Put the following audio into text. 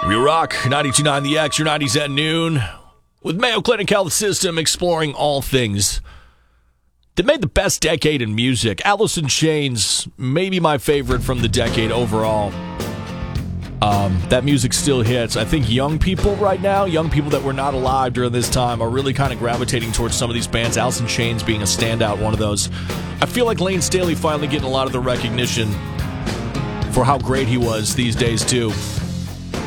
We rock 92.9 The X, your 90s at noon, with Mayo Clinic Health System exploring all things that made the best decade in music. Alice in Chains, maybe my favorite from the decade overall. That music still hits. I think young people right now, young people that were not alive during this time, are really kind of gravitating towards some of these bands, Alice in Chains being a standout, one of those. I feel like Lane Staley finally getting a lot of the recognition for how great he was these days, too.